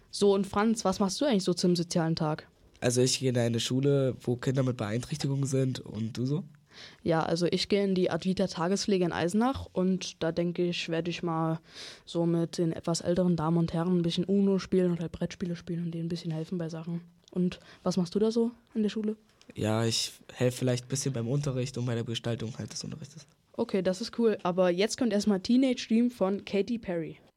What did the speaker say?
So, und Franz, was machst du eigentlich so zum sozialen Tag? Also ich gehe in eine Schule, wo Kinder mit Beeinträchtigungen sind, und du so? Ja, also ich gehe in die Advita Tagespflege in Eisenach und da denke ich, werde ich mal so mit den etwas älteren Damen und Herren ein bisschen Uno spielen oder Brettspiele spielen und denen ein bisschen helfen bei Sachen. Und was machst du da so in der Schule? Ja, ich helfe vielleicht ein bisschen beim Unterricht und bei der Gestaltung halt des Unterrichtes. Okay, das ist cool, aber jetzt kommt erstmal Teenage Dream von Katy Perry.